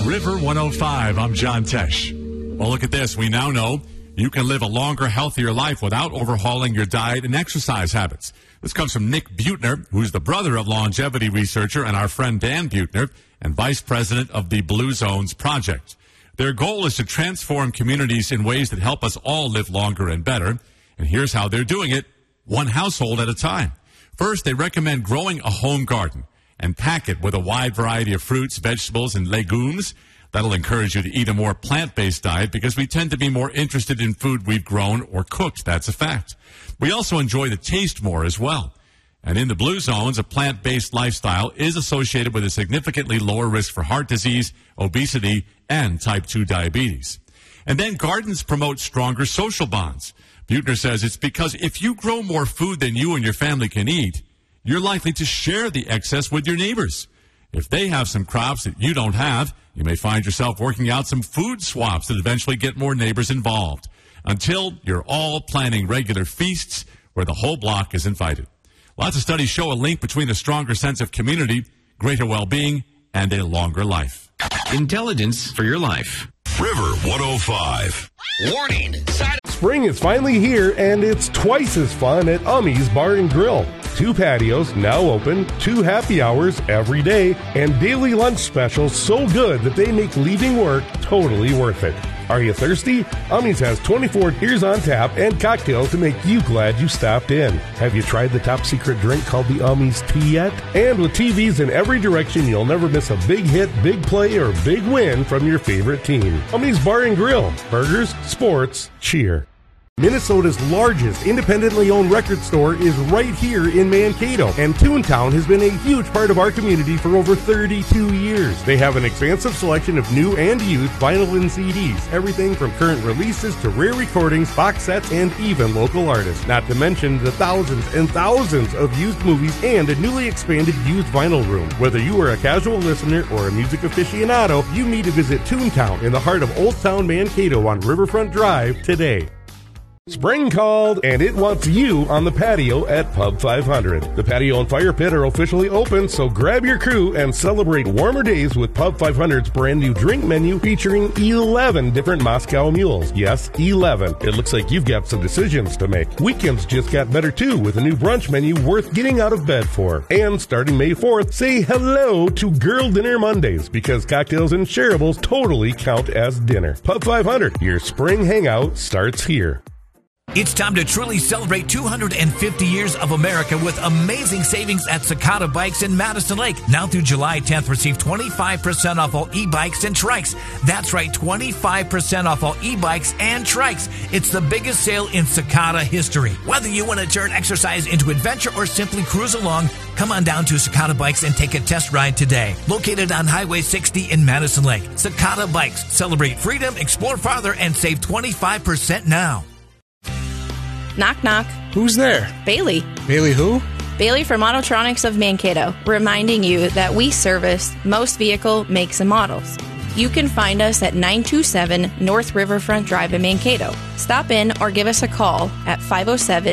River 105, I'm John Tesh. Well, look at this. We now know you can live a longer, healthier life without overhauling your diet and exercise habits. This comes from Nick Butner, who's the brother of longevity researcher and our friend Dan Butner, and vice president of the Blue Zones Project. Their goal is to transform communities in ways that help us all live longer and better. And here's how they're doing it, one household at a time. First, they recommend growing a home garden and pack it with a wide variety of fruits, vegetables, and legumes. That'll encourage you to eat a more plant-based diet because we tend to be more interested in food we've grown or cooked. That's a fact. We also enjoy the taste more as well. And in the Blue Zones, a plant-based lifestyle is associated with a significantly lower risk for heart disease, obesity, and type 2 diabetes. And then gardens promote stronger social bonds. Butner says it's because if you grow more food than you and your family can eat, you're likely to share the excess with your neighbors. If they have some crops that you don't have, you may find yourself working out some food swaps that eventually get more neighbors involved, until you're all planning regular feasts where the whole block is invited. Lots of studies show a link between a stronger sense of community, greater well-being, and a longer life. Intelligence for your life. River 105. Warning. Spring is finally here, and it's twice as fun at Ummy's Bar and Grill. 2 patios now open, 2 happy hours every day, and daily lunch specials so good that they make leaving work totally worth it. Are you thirsty? Ummy's has 24 beers on tap and cocktails to make you glad you stopped in. Have you tried the top secret drink called the Ummy's Tea yet? And with TVs in every direction, you'll never miss a big hit, big play, or big win from your favorite team. Ummy's Bar and Grill. Burgers, sports, cheer. Minnesota's largest independently owned record store is right here in Mankato, and Toontown has been a huge part of our community for over 32 years. They have an expansive selection of new and used vinyl and CDs, everything from current releases to rare recordings, box sets, and even local artists. Not to mention the thousands and thousands of used movies and a newly expanded used vinyl room. Whether you are a casual listener or a music aficionado, you need to visit Toontown in the heart of Old Town Mankato on Riverfront Drive today. Spring called, and it wants you on the patio at Pub 500. The patio and fire pit are officially open, so grab your crew and celebrate warmer days with Pub 500's brand new drink menu featuring 11 different Moscow mules. Yes, 11. It looks like you've got some decisions to make. Weekends just got better too with a new brunch menu worth getting out of bed for. And starting May 4th, say hello to Girl Dinner Mondays because cocktails and shareables totally count as dinner. Pub 500, your spring hangout starts here. It's time to truly celebrate 250 years of America with amazing savings at Cicada Bikes in Madison Lake. Now through July 10th, receive 25% off all e-bikes and trikes. That's right, 25% off all e-bikes and trikes. It's the biggest sale in Cicada history. Whether you want to turn exercise into adventure or simply cruise along, come on down to Cicada Bikes and take a test ride today. Located on Highway 60 in Madison Lake. Cicada Bikes. Celebrate freedom, explore farther, and save 25% now. Knock, knock. Who's there? Bailey. Bailey who? Bailey from Autotronics of Mankato, reminding you that we service most vehicle makes and models. You can find us at 927 North Riverfront Drive in Mankato. Stop in or give us a call at 507